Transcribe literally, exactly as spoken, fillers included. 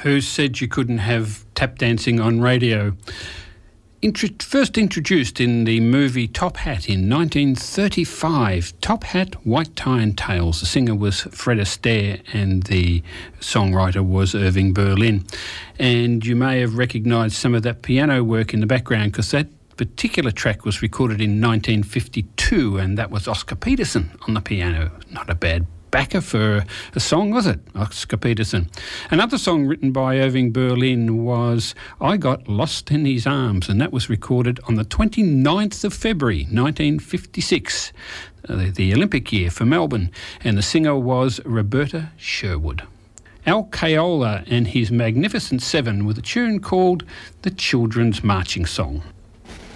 Who said you couldn't have tap dancing on radio? Intro- first introduced in the movie Top Hat in nineteen thirty-five. Top Hat, White Tie and Tails. The singer was Fred Astaire and the songwriter was Irving Berlin. And you may have recognised some of that piano work in the background because that particular track was recorded in nineteen fifty-two, and that was Oscar Peterson on the piano. Not a bad backer for a song, was it? Oscar Peterson. Another song written by Irving Berlin was I Got Lost in His Arms, and that was recorded on the twenty-ninth of February nineteen fifty-six, uh, the Olympic year for Melbourne, and the singer was Roberta Sherwood. Al Caiola and his Magnificent Seven with a tune called The Children's Marching Song.